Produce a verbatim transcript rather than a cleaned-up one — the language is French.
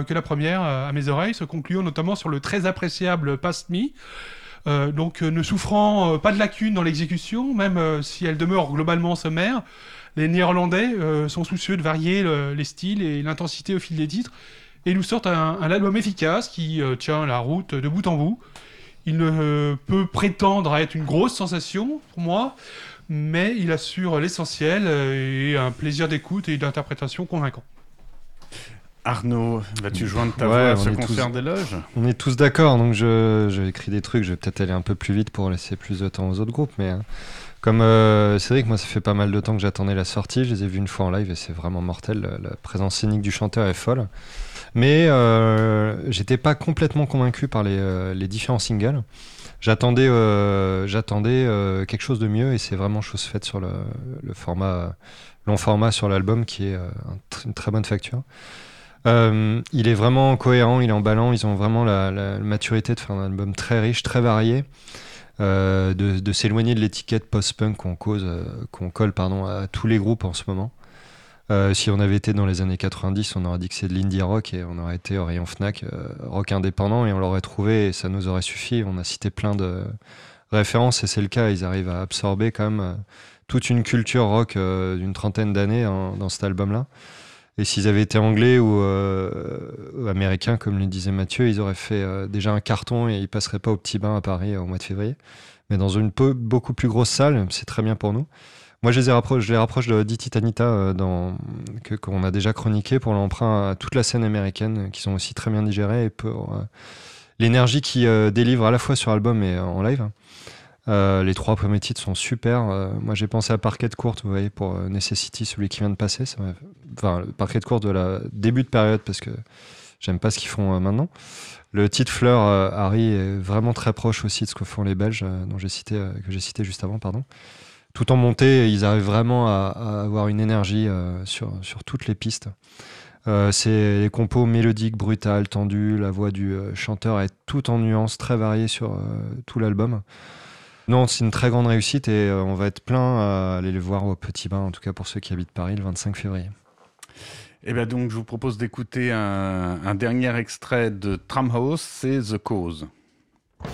que la première euh, à mes oreilles, se concluant notamment sur le très appréciable Past Me. Euh, donc, euh, ne souffrant euh, pas de lacunes dans l'exécution, même euh, si elle demeure globalement sommaire, les Néerlandais euh, sont soucieux de varier le- les styles et l'intensité au fil des titres, et nous sortent un, un album efficace qui euh, tient la route de bout en bout. Il ne euh, peut prétendre à être une grosse sensation pour moi, mais il assure l'essentiel euh, et un plaisir d'écoute et d'interprétation convaincant. Arnaud, vas-tu joindre ta Ouais, voix à on ce est concert tous- d'éloge? On est tous d'accord, donc je, j'ai écrit des trucs, je vais peut-être aller un peu plus vite pour laisser plus de temps aux autres groupes, mais euh, comme euh, c'est vrai que moi ça fait pas mal de temps que j'attendais la sortie, je les ai vus une fois en live et c'est vraiment mortel, la, la présence scénique du chanteur est folle, mais euh, j'étais pas complètement convaincu par les, euh, les différents singles. J'attendais, euh, j'attendais euh, quelque chose de mieux et c'est vraiment chose faite sur le, le format, long format sur l'album qui est euh, un tr- une très bonne facture. Euh, il est vraiment cohérent, il est emballant, ils ont vraiment la, la maturité de faire un album très riche, très varié, euh, de, de s'éloigner de l'étiquette post-punk qu'on cause, euh, qu'on colle pardon, à tous les groupes en ce moment. Euh, si on avait été dans les années quatre-vingt-dix, on aurait dit que c'est de l'indie rock et on aurait été au rayon Fnac, euh, rock indépendant, et on l'aurait trouvé et ça nous aurait suffi. On a cité plein de références et c'est le cas, ils arrivent à absorber quand même euh, toute une culture rock euh, d'une trentaine d'années hein, dans cet album-là. Et s'ils avaient été anglais ou euh, américains, comme le disait Mathieu, ils auraient fait euh, déjà un carton et ils passeraient pas au petit bain à Paris euh, au mois de février. Mais dans une peu, beaucoup plus grosse salle, c'est très bien pour nous. Moi, je les, ai rappro- je les rapproche de Di Titanita, euh, dans, que, qu'on a déjà chroniqué pour l'emprunt à toute la scène américaine, euh, qui sont aussi très bien digérées et pour euh, l'énergie qu'ils euh, délivrent à la fois sur album et euh, en live. Euh, les trois premiers titres sont super. Euh, moi, j'ai pensé à Parquet de courte, vous voyez, pour euh, Necessity, celui qui vient de passer. Ça m'a- enfin, le Parquet de courte de la début de période, parce que j'aime pas ce qu'ils font euh, maintenant. Le titre Fleur, euh, Harry, est vraiment très proche aussi de ce que font les Belges, euh, dont j'ai cité, euh, que j'ai cité juste avant, pardon. Tout en montée, ils arrivent vraiment à, à avoir une énergie euh, sur, sur toutes les pistes. Euh, c'est les compos mélodiques, brutales, tendues. La voix du euh, chanteur est tout en nuances, très variée sur euh, tout l'album. Non, c'est une très grande réussite et euh, on va être plein à aller les voir au Petit Bain, en tout cas pour ceux qui habitent Paris, le vingt-cinq février. Eh bien donc, je vous propose d'écouter un, un dernier extrait de Tramhouse, c'est The Cause.